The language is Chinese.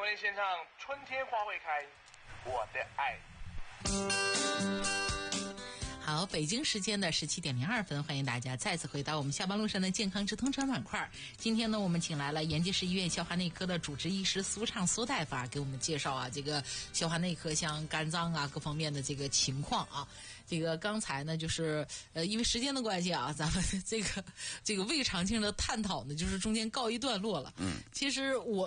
为您献唱《春天花会开》，我的爱。 好，北京时间的17:02，欢迎大家再次回到我们下班路上的健康之通常板块。今天呢，我们请来了延吉市医院消化内科的主治医师苏畅苏大夫给我们介绍这个消化内科像肝脏各方面的这个情况这个刚才呢，就是因为时间的关系咱们这个胃肠镜的探讨呢，就是中间告一段落了。其实我